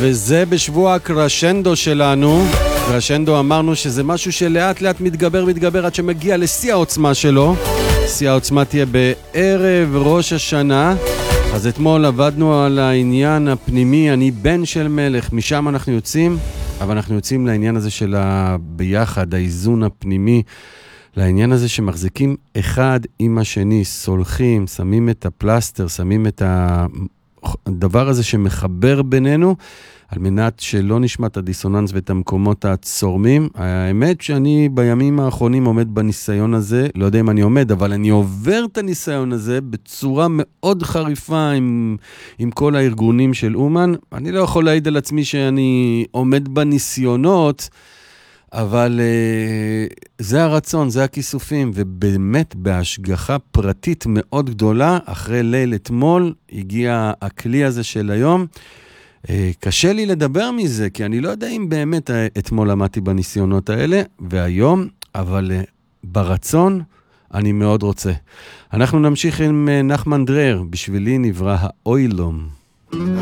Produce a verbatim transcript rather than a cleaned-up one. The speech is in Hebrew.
וזה בשבוע הקרשנדו שלנו. קרשנדו אמרנו שזה משהו שלאט לאט מתגבר מתגבר עד שמגיע לשיא העוצמה שלו. שיא העוצמה תהיה בערב ראש השנה. אז אתמול עבדנו על העניין הפנימי, אני בן של מלך, משם אנחנו יוצאים, אבל אנחנו יוצאים לעניין הזה של הביחד, האיזון הפנימי, לעניין הזה שמחזיקים אחד עם השני, סולחים, שמים את הפלסטר, שמים את הדבר הזה שמחבר בינינו, על מנת שלא נשמע את הדיסוננס ואת המקומות הצורמים. האמת שאני בימים האחרונים עומד בניסיון הזה, לא יודע אם אני עומד, אבל אני עובר את הניסיון הזה בצורה מאוד חריפה עם, עם כל הארגונים של אומן. אני לא יכול להעיד על עצמי שאני עומד בניסיונות, אבל uh, זה הרצון, זה הכיסופים, ובאמת בהשגחה פרטית מאוד גדולה, אחרי ליל אתמול הגיע הכלי הזה של היום. Uh, קשה לי לדבר מזה, כי אני לא יודע אם באמת אתמול למדתי בניסיונות האלה, והיום, אבל uh, ברצון אני מאוד רוצה. אנחנו נמשיך עם uh, נחמן דרר, בשבילי נברא האוילום.